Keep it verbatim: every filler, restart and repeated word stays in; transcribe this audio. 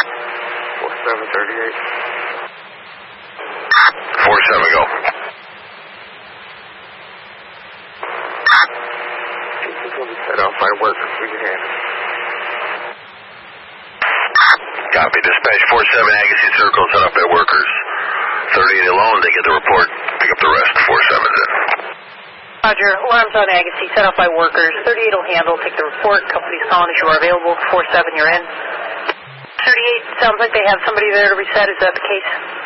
four seven thirty-eight. four seven, go. This will be set off by workers. We can handle it. Copy. Dispatch four seven, Agassiz Circle, set up by workers. thirty-eight alone, they get the report. Pick up the rest. four seven's in. Roger. Alarms on Agassiz, set off by workers. thirty-eight will handle. Take the report. Company's calling as you are available. four seven, you're in. thirty-eight, sounds like they have somebody there to reset. Is that the case?